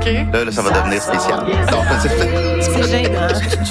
OK. Là, ça va devenir spécial. Donc, C'est gênant.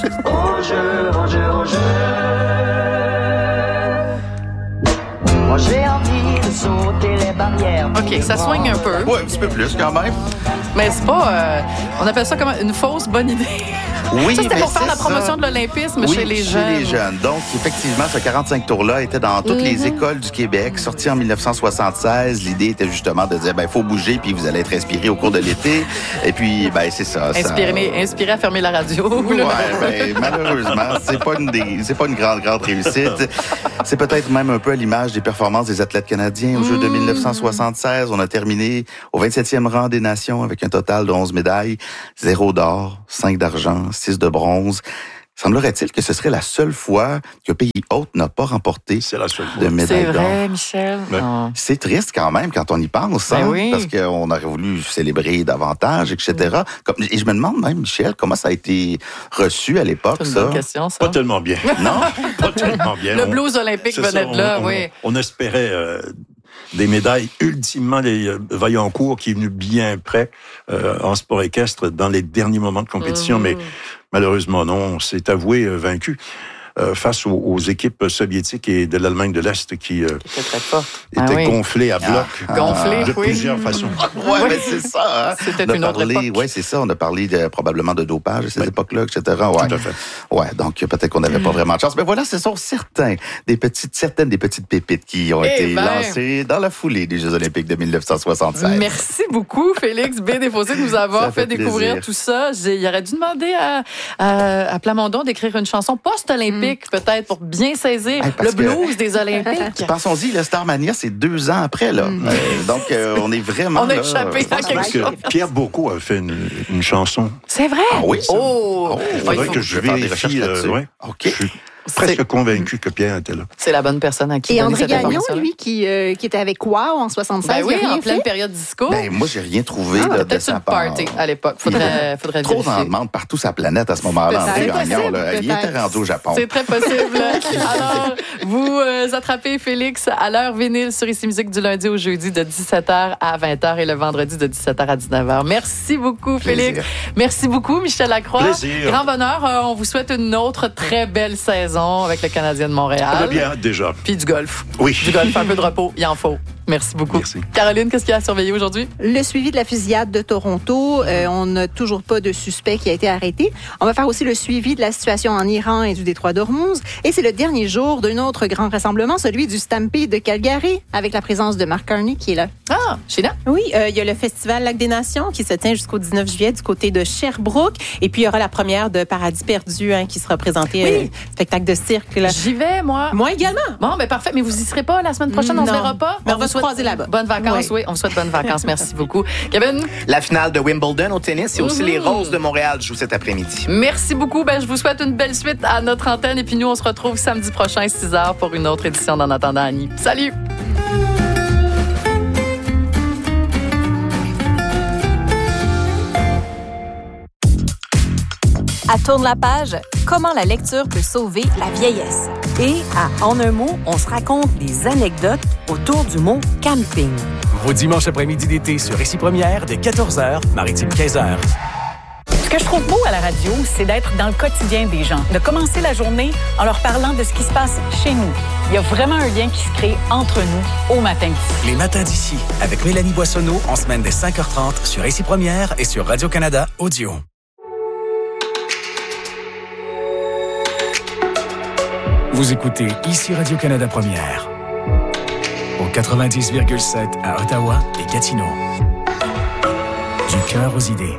Moi j'ai envie de sauter les barrières. OK, ça soigne un peu. ouais, un petit peu plus quand même. Mais c'est pas... on appelle ça comme une fausse bonne idée. Oui, Ça, c'était mais pour faire c'est la promotion ça. de l'olympisme Oui, chez les jeunes. les jeunes. Donc, effectivement, ce 45 tours-là était dans toutes les écoles du Québec, sorti en 1976. L'idée était justement de dire, il faut bouger, puis vous allez être inspiré au cours de l'été. Et puis, c'est ça. Inspiré à fermer la radio. Ouais, malheureusement, c'est pas une grande réussite. C'est peut-être même un peu à l'image des performances des athlètes canadiens aux Jeux de 1976. On a terminé au 27e rang des nations avec un total de 11 médailles, 0 d'or, 5 d'argent, 6 de bronze. Semblerait-il que ce serait la seule fois qu'un pays hôte n'a pas remporté de médaille d'or. C'est vrai, Michel. Ben, c'est triste quand même quand on y pense, Ben oui. parce qu'on aurait voulu célébrer davantage, etc. Et je me demande même, Michel, comment ça a été reçu à l'époque, C'est une ça? bonne question, ça. Pas tellement bien. Non? Pas tellement bien. Le blues olympique venait de là, oui. On espérait des médailles. Ultimement, les Vaillancourt qui est venu bien près en sport équestre dans les derniers moments de compétition, mais malheureusement non, on s'est avoué vaincu face aux équipes soviétiques et de l'Allemagne de l'Est qui très forte. étaient gonflées à bloc Gonflées, de oui. plusieurs façons. Ouais, mais c'est ça. Hein? C'était une autre époque. Ouais, c'est ça. On a parlé probablement de dopage à cette époque-là, etc. Ouais. Tout à fait. Ouais, donc peut-être qu'on n'avait pas vraiment de chance. Mais voilà, ce sont certaines des petites pépites qui ont été lancées dans la foulée des Jeux olympiques de 1976. Merci beaucoup, Félix B. Desfossés, de nous avoir fait découvrir tout ça. Il aurait dû demander à Plamondon d'écrire une chanson post-olympique, peut-être, pour bien saisir le blues des Olympiques. Pensons-y, le Starmania, c'est 2 ans après, là. Donc, on est vraiment... On a échappé à quelque chose. Pierre Beaucot a fait une chanson. C'est vrai? Ah oui? Ça? Il faudrait que je faire des recherches vérifie. là-dessus. OK. Je suis presque convaincu que Pierre était là. C'est la bonne personne à qui Et donner André cette Gagnon, information-là. lui, qui était avec Wow en 76, Ben oui, il a rien en pleine fait. période disco. Moi, j'ai rien trouvé de peut-être sa une part. party à l'époque. Faudrait Trop vérifier. en demande partout sa planète à ce moment-là. C'est André Gagnon, possible, là, il était peut-être. rendu au Japon. C'est très possible. Alors, vous attrapez Félix à l'heure vinyle sur Ici Musique du lundi au jeudi de 17h à 20h et le vendredi de 17h à 19h. Merci beaucoup, Félix. Plaisir. Merci beaucoup, Michel Lacroix. Plaisir. Grand bonheur. On vous souhaite une autre très belle saison avec le Canadien de Montréal. On a bien déjà. Puis du golf. Oui. Du golf, un peu de repos, il en faut. Merci beaucoup. Merci. Caroline, qu'est-ce qu'il y a à surveiller aujourd'hui? Le suivi de la fusillade de Toronto. On n'a toujours pas de suspect qui a été arrêté. On va faire aussi le suivi de la situation en Iran et du détroit d'Ormuz. Et c'est le dernier jour d'un autre grand rassemblement, celui du Stampede de Calgary, avec la présence de Mark Carney qui est là. Ah, Sheila? Oui, il y a le Festival Lac des Nations qui se tient jusqu'au 19 juillet du côté de Sherbrooke. Et puis, il y aura la première de Paradis perdu qui sera présentée, spectacle de cirque. Là. J'y vais, moi. Moi également. Bon, ben parfait. Mais vous y serez pas la semaine prochaine? On se Non. verra pas? Mais on va vous se souhaite croiser là-bas. Bonnes vacances, oui. On vous souhaite bonnes vacances. Merci beaucoup. Kevin? La finale de Wimbledon au tennis et aussi les Roses de Montréal jouent cet après-midi. Merci beaucoup. Je vous souhaite une belle suite à notre antenne. Et puis nous, on se retrouve samedi prochain, 6h, pour une autre édition d'En attendant Annie. Salut! À Tourne la page, comment la lecture peut sauver la vieillesse. Et à En un mot, on se raconte des anecdotes autour du mot camping. Vos dimanches après-midi d'été sur Récit Première dès 14h, Maritime 15h. Ce que je trouve beau à la radio, c'est d'être dans le quotidien des gens, de commencer la journée en leur parlant de ce qui se passe chez nous. Il y a vraiment un lien qui se crée entre nous au matin. Les matins d'ici, avec Mélanie Boissonneau, en semaine dès 5h30 sur Récit Première et sur Radio-Canada Audio. Vous écoutez ici Radio-Canada Première, au 90,7 à Ottawa et Gatineau. Du cœur aux idées.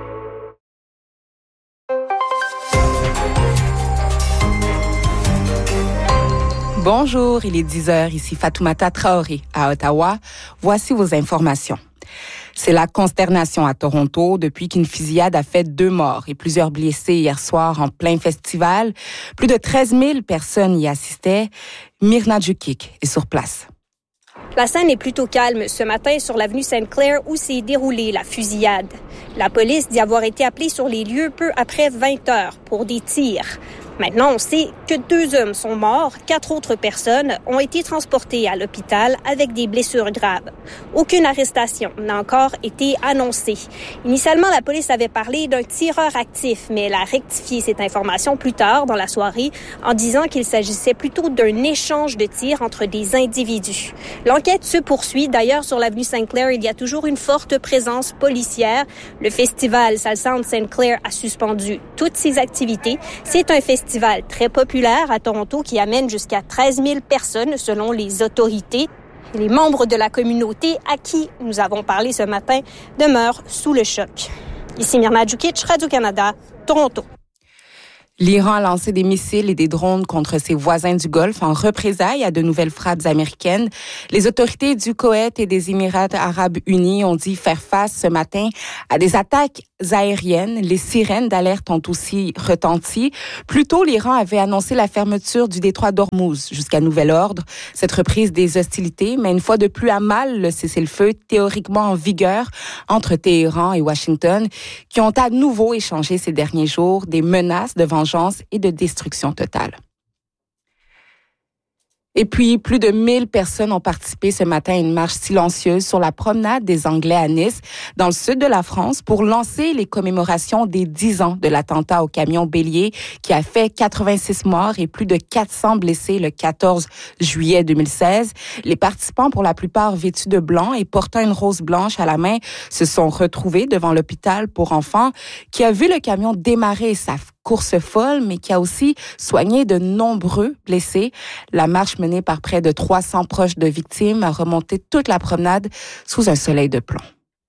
Bonjour, il est 10h, ici Fatoumata Traoré à Ottawa. Voici vos informations. C'est la consternation à Toronto depuis qu'une fusillade a fait 2 morts et plusieurs blessés hier soir en plein festival. Plus de 13 000 personnes y assistaient. Myrna Djukik est sur place. La scène est plutôt calme ce matin sur l'avenue Sainte-Claire où s'est déroulée la fusillade. La police dit avoir été appelée sur les lieux peu après 20 heures pour des tirs. Maintenant, on sait que 2 hommes sont morts, 4 autres personnes ont été transportées à l'hôpital avec des blessures graves. Aucune arrestation n'a encore été annoncée. Initialement, la police avait parlé d'un tireur actif, mais elle a rectifié cette information plus tard dans la soirée en disant qu'il s'agissait plutôt d'un échange de tirs entre des individus. L'enquête se poursuit. D'ailleurs, sur l'avenue Sainte-Claire, il y a toujours une forte présence policière. Le festival Salsound Sainte-Claire a suspendu toutes ses activités. C'est un festival très populaire à Toronto qui amène jusqu'à 13 000 personnes selon les autorités. Et les membres de la communauté à qui nous avons parlé ce matin demeurent sous le choc. Ici Myrna Djukic, Radio-Canada, Toronto. L'Iran a lancé des missiles et des drones contre ses voisins du Golfe en représailles à de nouvelles frappes américaines. Les autorités du Koweït et des Émirats arabes unis ont dit faire face ce matin à des attaques aériennes. Les sirènes d'alerte ont aussi retenti. Plus tôt, l'Iran avait annoncé la fermeture du détroit d'Ormuz jusqu'à nouvel ordre. Cette reprise des hostilités met une fois de plus à mal le cessez-le-feu théoriquement en vigueur entre Téhéran et Washington, qui ont à nouveau échangé ces derniers jours des menaces de vengeance et de destruction totale. Et puis, plus de 1000 personnes ont participé ce matin à une marche silencieuse sur la promenade des Anglais à Nice, dans le sud de la France, pour lancer les commémorations des 10 ans de l'attentat au camion bélier qui a fait 86 morts et plus de 400 blessés le 14 juillet 2016. Les participants, pour la plupart vêtus de blanc et portant une rose blanche à la main, se sont retrouvés devant l'hôpital pour enfants qui a vu le camion démarrer sa course folle, mais qui a aussi soigné de nombreux blessés. La marche menée par près de 300 proches de victimes a remonté toute la promenade sous un soleil de plomb.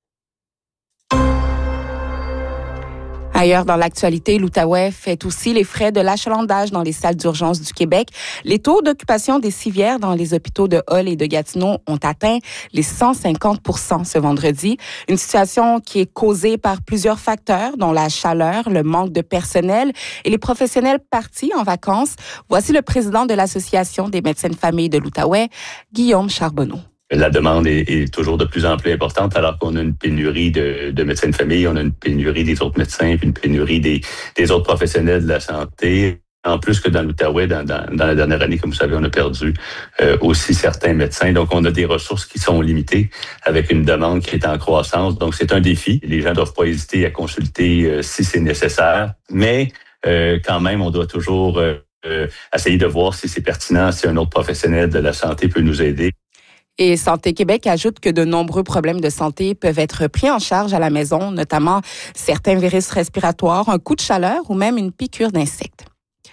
Ailleurs dans l'actualité, l'Outaouais fait aussi les frais de l'achalandage dans les salles d'urgence du Québec. Les taux d'occupation des civières dans les hôpitaux de Hull et de Gatineau ont atteint les 150 % ce vendredi. Une situation qui est causée par plusieurs facteurs, dont la chaleur, le manque de personnel et les professionnels partis en vacances. Voici le président de l'Association des médecins de famille de l'Outaouais, Guillaume Charbonneau. La demande est toujours de plus en plus importante alors qu'on a une pénurie de médecins de famille, on a une pénurie des autres médecins, puis une pénurie des autres professionnels de la santé. En plus que dans l'Outaouais, dans la dernière année, comme vous savez, on a perdu aussi certains médecins. Donc, on a des ressources qui sont limitées avec une demande qui est en croissance. Donc, c'est un défi. Les gens ne doivent pas hésiter à consulter si c'est nécessaire. Mais quand même, on doit toujours essayer de voir si c'est pertinent, si un autre professionnel de la santé peut nous aider. Et Santé Québec ajoute que de nombreux problèmes de santé peuvent être pris en charge à la maison, notamment certains virus respiratoires, un coup de chaleur ou même une piqûre d'insectes.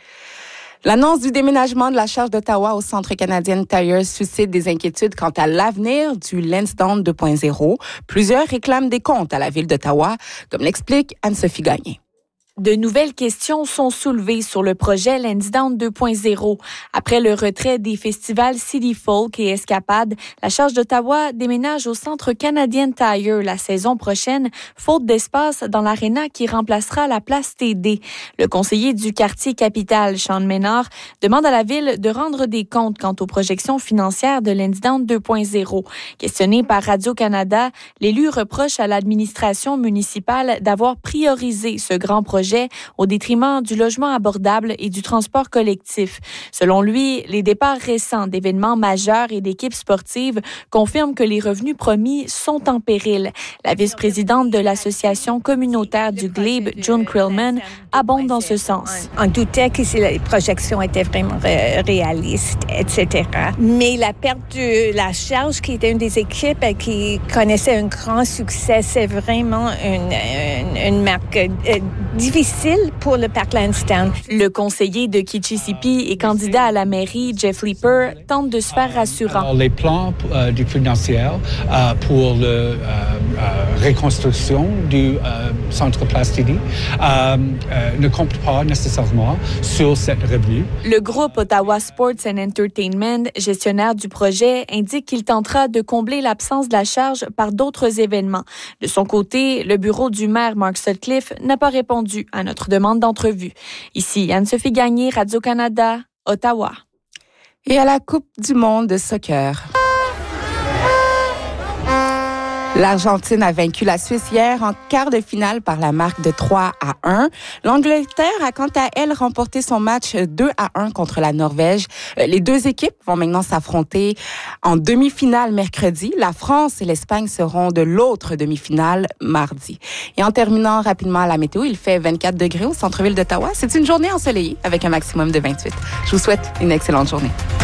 L'annonce du déménagement de la charge d'Ottawa au Centre canadien Tire suscite des inquiétudes quant à l'avenir du Lansdowne 2.0. Plusieurs réclament des comptes à la ville d'Ottawa, comme l'explique Anne-Sophie Gagné. De nouvelles questions sont soulevées sur le projet Lansdowne 2.0. Après le retrait des festivals City Folk et Escapade, la charge d'Ottawa déménage au Centre canadien Tire la saison prochaine, faute d'espace dans l'aréna qui remplacera la place TD. Le conseiller du quartier Capitale, Sean Ménard, demande à la ville de rendre des comptes quant aux projections financières de Lansdowne 2.0. Questionné par Radio-Canada, l'élu reproche à l'administration municipale d'avoir priorisé ce grand projet au détriment du logement abordable et du transport collectif. Selon lui, les départs récents d'événements majeurs et d'équipes sportives confirment que les revenus promis sont en péril. La vice-présidente de l'association communautaire du Glebe, June Krillman, abonde dans ce sens. On doutait que les projections étaient vraiment réalistes, etc. Mais la perte de la charge, qui était une des équipes qui connaissait un grand succès, c'est vraiment une marque difficile pour le parc Lansdowne. Le conseiller de Kitchissippi et candidat à la mairie, Jeff Leeper, tente de se faire rassurant. Alors, les plans du financier pour la reconstruction du centre Place TD ne comptent pas nécessairement sur cette revue. Le groupe Ottawa Sports and Entertainment, gestionnaire du projet, indique qu'il tentera de combler l'absence de la charge par d'autres événements. De son côté, le bureau du maire Mark Sutcliffe n'a pas répondu à notre demande d'entrevue. Ici, Anne-Sophie Gagné, Radio-Canada, Ottawa. Et à la Coupe du monde de soccer. L'Argentine a vaincu la Suisse hier en quart de finale par la marque de 3-1. L'Angleterre a quant à elle remporté son match 2-1 contre la Norvège. Les deux équipes vont maintenant s'affronter en demi-finale mercredi. La France et l'Espagne seront de l'autre demi-finale mardi. Et en terminant rapidement la météo, il fait 24 degrés au centre-ville d'Ottawa. C'est une journée ensoleillée avec un maximum de 28. Je vous souhaite une excellente journée.